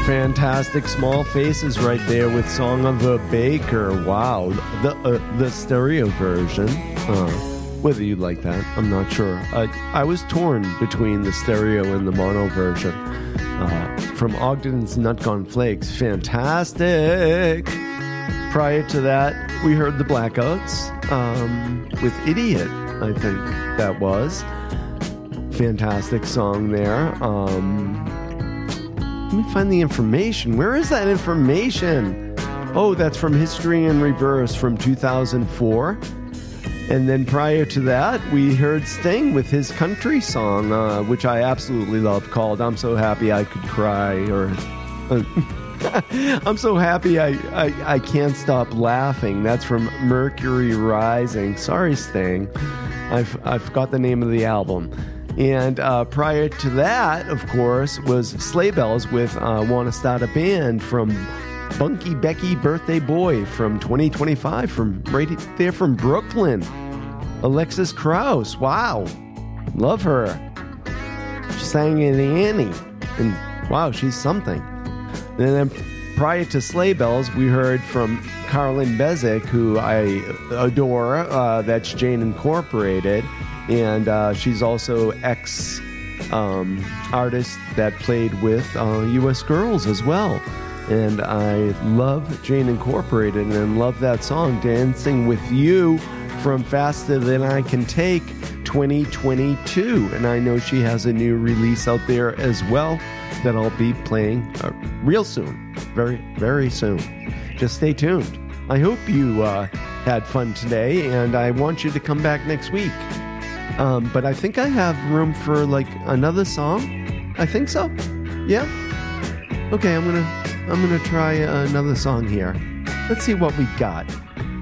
Fantastic Small Faces right there with Song of a Baker. Wow, the stereo version. Whether you like that, I'm not sure. I was torn between the stereo and the mono version. From Ogden's Nut Gone Flakes. Fantastic. Prior to that, we heard the Blackouts with Idiot, I think that was. Fantastic song there. Let me find the information. Where is that information? Oh, that's from History in Reverse from 2004. And then prior to that, we heard Sting with his country song, which I absolutely love, called I'm So Happy I Could Cry, or I'm So Happy I Can't Stop Laughing. That's from Mercury Rising. Sorry, Sting. I forgot the name of the album. And prior to that, of course, was Sleigh Bells with Wanna Start a Band from Bunky Becky Birthday Boy from 2025, from right there from Brooklyn. Alexis Krauss, wow. Love her. She sang in Annie. And wow, she's something. And then prior to Sleigh Bells, we heard from Carlin Bezic, who I adore. That's Jane Incorporated. And she's also ex-artist that played with U.S. Girls as well. And I love Jane Incorporated and love that song, Dancing With You, from Faster Than I Can Take 2022. And I know she has a new release out there as well that I'll be playing real soon. Very, very soon. Just stay tuned. I hope you had fun today, and I want you to come back next week. But I think I have room for like another song. I think so. Yeah. Okay, I'm gonna try another song here. Let's see what we got.